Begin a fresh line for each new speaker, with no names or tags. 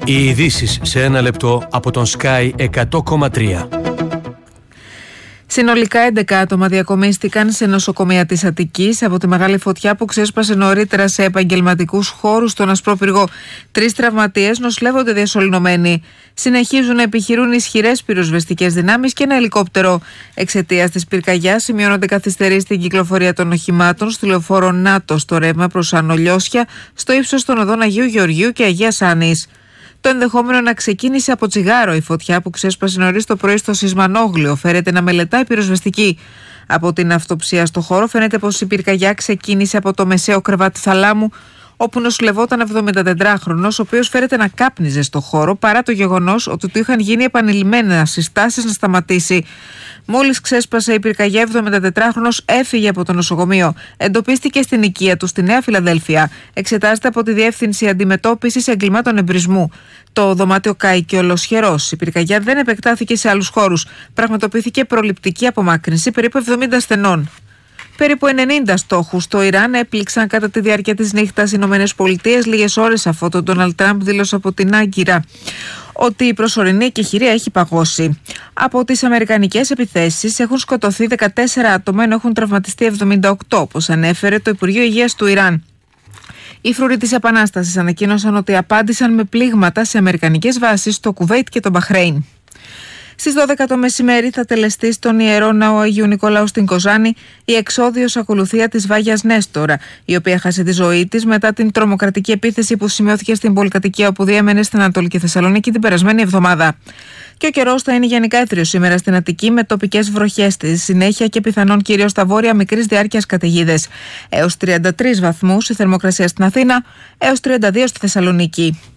Οι ειδήσεις σε ένα λεπτό από τον Sky 100,3.
Συνολικά 11 άτομα διακομίστηκαν σε νοσοκομεία της Αττικής από τη μεγάλη φωτιά που ξέσπασε νωρίτερα σε επαγγελματικούς χώρους στον Ασπρόπυργο. 3 τραυματίες νοσηλεύονται διασωληνωμένοι. Συνεχίζουν να επιχειρούν ισχυρές πυροσβεστικές δυνάμεις και ένα ελικόπτερο. Εξαιτίας της πυρκαγιάς σημειώνονται καθυστερήσεις στην κυκλοφορία των οχημάτων στη λεωφόρο Νάτο στο ρεύμα προς Ανολιώσια, στο ύψος των οδών Αγίου Γεωργίου και Αγίας Άνης. Το ενδεχόμενο να ξεκίνησε από τσιγάρο η φωτιά που ξέσπασε νωρίς το πρωί στο Σισμανόγλιο φέρεται να μελετάει πυροσβεστική. Από την αυτοψία στο χώρο φαίνεται πως η πυρκαγιά ξεκίνησε από το μεσαίο κρεβάτι θαλάμου, όπου νοσηλευόταν 74χρονος, ο οποίος φέρεται να κάπνιζε στο χώρο παρά το γεγονός ότι του είχαν γίνει επανειλημμένες συστάσεις να σταματήσει. Μόλις ξέσπασε η πυρκαγιά, 74χρονος έφυγε από το νοσοκομείο. Εντοπίστηκε στην οικία του στη Νέα Φιλαδέλφια. Εξετάζεται από τη Διεύθυνση Αντιμετώπισης Εγκλημάτων Εμπρισμού. Το δωμάτιο κάηκε ολοσχερός. Η πυρκαγιά δεν επεκτάθηκε σε άλλους χώρους. Πραγματοποιήθηκε προληπτική απομάκρυνση περίπου 70 ασθενών. Περίπου 90 στόχους στο Ιράν έπληξαν κατά τη διάρκεια της νύχτας οι ΗΠΑ, λίγες ώρες αφού τον Ντόναλντ Τραμπ δήλωσε από την Άγκυρα ότι η προσωρινή εκεχηρία έχει παγώσει. Από τις αμερικανικές επιθέσεις έχουν σκοτωθεί 14 άτομα ενώ έχουν τραυματιστεί 78, όπως ανέφερε το Υπουργείο Υγείας του Ιράν. Οι φρουροί της Επανάστασης ανακοίνωσαν ότι απάντησαν με πλήγματα σε αμερικανικές βάσεις στο Κουβέιτ και το Μπαχρέιν. Στις 12 το μεσημέρι θα τελεστεί στον Ιερό Ναό Αγίου Νικολάου στην Κοζάνη η εξόδιος ακολουθία της Βάγιας Νέστορα, η οποία χάσε τη ζωή της μετά την τρομοκρατική επίθεση που σημειώθηκε στην πολυκατοικία όπου διέμενε στην Ανατολική Θεσσαλονίκη την περασμένη εβδομάδα. Και ο καιρός θα είναι γενικά έθριος σήμερα στην Αττική με τοπικές βροχές στη συνέχεια και πιθανόν κυρίως στα βόρεια μικρής διάρκειας καταιγίδες. Έως 33 βαθμούς η θερμοκρασία στην Αθήνα, έως 32 στη Θεσσαλονίκη.